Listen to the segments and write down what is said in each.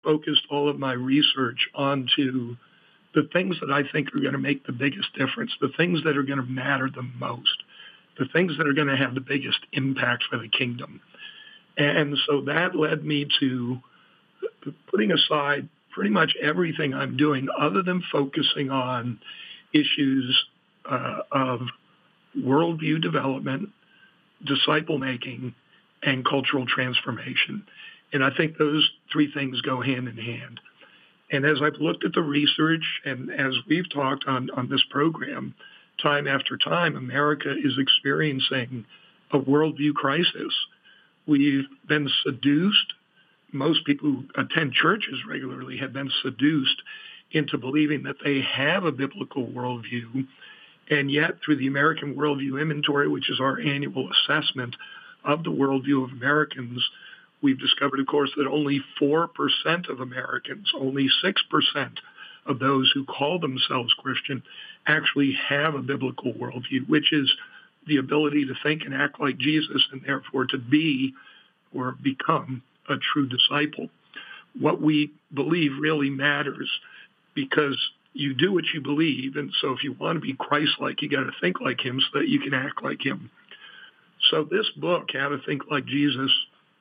focused all of my research onto the things that I think are going to make the biggest difference, the things that are going to matter the most, the things that are going to have the biggest impact for the kingdom. And so that led me to putting aside pretty much everything I'm doing other than focusing on issues of worldview development, disciple making, and cultural transformation. And I think those three things go hand in hand. And as I've looked at the research and as we've talked on this program, time after time, America is experiencing a worldview crisis. We've been seduced. Most people who attend churches regularly have been seduced into believing that they have a biblical worldview. And yet, through the American Worldview Inventory, which is our annual assessment of the worldview of Americans, we've discovered, of course, that only 4% of Americans, only 6% of those who call themselves Christian actually have a biblical worldview, which is the ability to think and act like Jesus and therefore to be or become a true disciple. What we believe really matters because you do what you believe. And so if you want to be Christ-like, you got to think like him so that you can act like him. So this book, How to Think Like Jesus,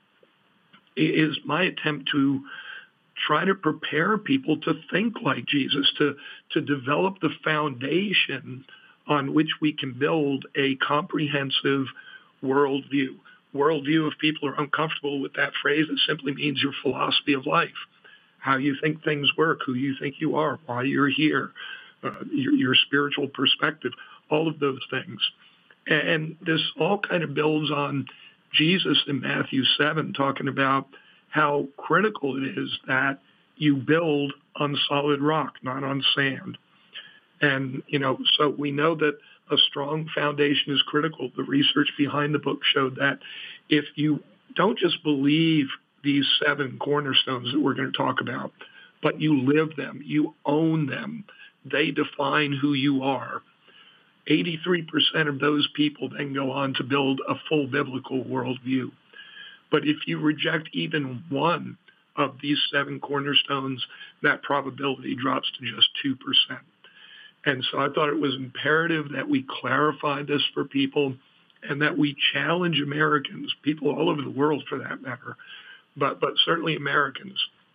is my attempt to try to prepare people to think like Jesus, to develop the foundation on which we can build a comprehensive worldview. Worldview, if people are uncomfortable with that phrase, it simply means your philosophy of life, how you think things work, who you think you are, why you're here, your spiritual perspective, all of those things. And this all kind of builds on Jesus in Matthew 7 talking about how critical it is that you build on solid rock, not on sand. And, so we know that a strong foundation is critical. The research behind the book showed that if you don't just believe these 7 cornerstones that we're going to talk about, but you live them, you own them, they define who you are, 83% of those people then go on to build a full biblical worldview. But if you reject even one of these 7 cornerstones, that probability drops to just 2%. And so I thought it was imperative that we clarify this for people and that we challenge Americans, people all over the world for that matter, but certainly Americans.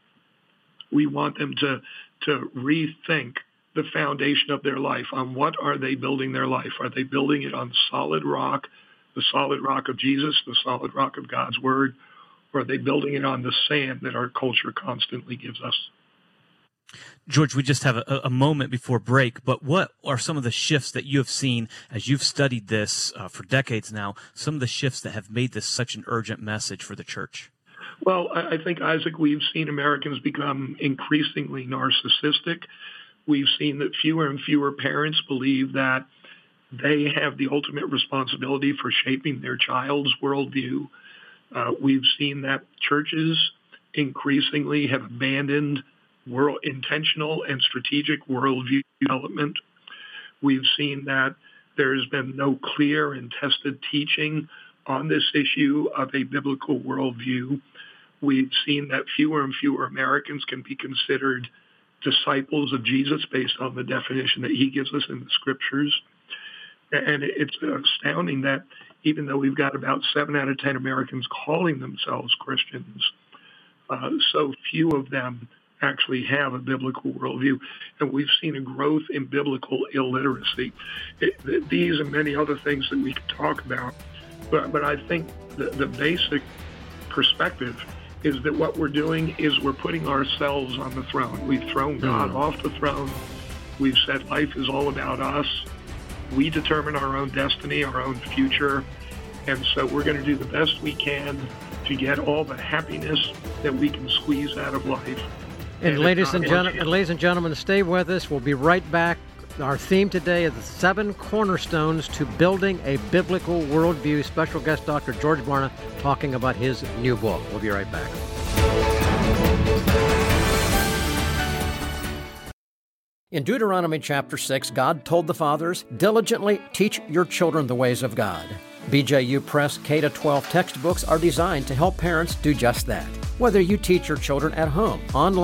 We want them to rethink the foundation of their life. On what are they building their life? Are they building it on solid rock, the solid rock of Jesus, the solid rock of God's word, or are they building it on the sand that our culture constantly gives us? George, we just have a moment before break, but what are some of the shifts that you have seen as you've studied this for decades now, some of the shifts that have made this such an urgent message for the church? Well, I think, Isaac, we've seen Americans become increasingly narcissistic. We've seen that fewer and fewer parents believe that they have the ultimate responsibility for shaping their child's worldview. We've seen that churches increasingly have abandoned intentional and strategic worldview development. We've seen that there's been no clear and tested teaching on this issue of a biblical worldview. We've seen that fewer and fewer Americans can be considered disciples of Jesus based on the definition that he gives us in the scriptures. And it's astounding that even though we've got about 7 out of 10 Americans calling themselves Christians, so few of them actually have a biblical worldview. And we've seen a growth in biblical illiteracy. These and many other things that we could talk about. But I think the basic perspective is that what we're doing is we're putting ourselves on the throne. We've thrown God off the throne. We've said life is all about us. We determine our own destiny, our own future. And so we're going to do the best we can to get all the happiness that we can squeeze out of life. And ladies and gentlemen, stay with us. We'll be right back. Our theme today is the 7 cornerstones to building a biblical worldview. Special guest Dr. George Barna talking about his new book. We'll be right back. In Deuteronomy chapter 6, God told the fathers, diligently teach your children the ways of God. BJU Press K-12 textbooks are designed to help parents do just that. Whether you teach your children at home, online,